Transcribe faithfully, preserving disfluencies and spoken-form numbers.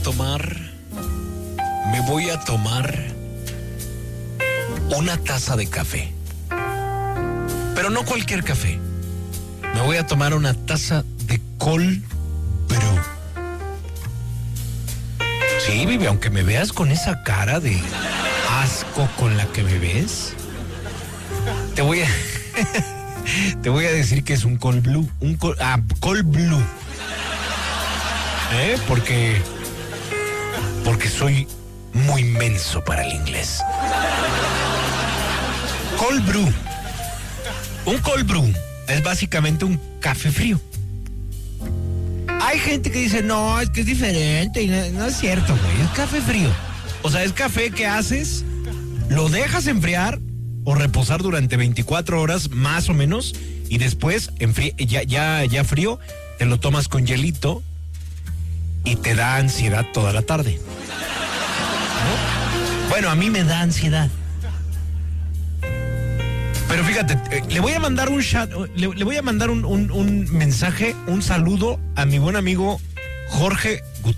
tomar, me voy a tomar una taza de café. Pero no cualquier café. Me voy a tomar una taza de cold brew. Sí, Vivi, aunque me veas con esa cara de asco con la que me ves, te voy a te voy a decir que es un cold brew, un cold, ah, cold brew. ¿Eh? Porque porque soy muy menso para el inglés. Cold brew. Un cold brew es básicamente un café frío. Hay gente que dice, no, es que es diferente. Y no, no es cierto, güey. Es café frío. O sea, es café que haces, lo dejas enfriar o reposar durante veinticuatro horas más o menos. Y después, enfri- ya, ya, ya frío, te lo tomas con hielito y te da ansiedad toda la tarde. ¿No? Bueno, a mí me da ansiedad. Pero fíjate, eh, le voy a mandar un chat, le, le voy a mandar un, un, un mensaje, un saludo a mi buen amigo Jorge Gutiérrez.